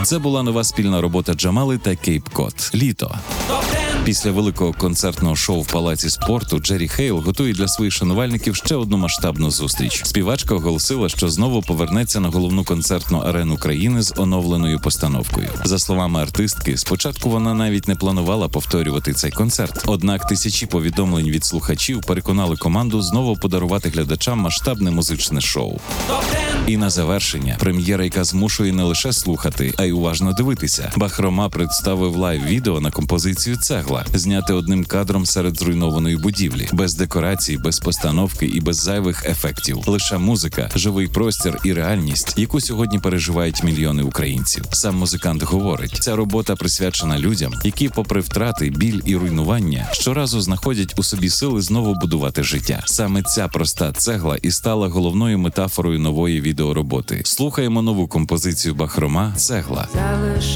Це була нова спільна робота Джамали та Кейп Кот «Літо». Після великого концертного шоу в Палаці спорту Джері Хейл готує для своїх шанувальників ще одну масштабну зустріч. Співачка оголосила, що знову повернеться на головну концертну арену країни з оновленою постановкою. За словами артистки, спочатку вона навіть не планувала повторювати цей концерт. Однак тисячі повідомлень від слухачів переконали команду знову подарувати глядачам масштабне музичне шоу. І на завершення прем'єра, яка змушує не лише слухати, а й уважно дивитися. Бахрома представив лайв-відео на композицію «Цегла», зняте одним кадром серед зруйнованої будівлі, без декорацій, без постановки і без зайвих ефектів. Лише музика, живий простір і реальність, яку сьогодні переживають мільйони українців. Сам музикант говорить, ця робота присвячена людям, які, попри втрати, біль і руйнування, щоразу знаходять у собі сили знову будувати життя. Саме ця проста цегла і стала головною метафорою нової відеороботи. Слухаємо нову композицію Бахрома «Цегла».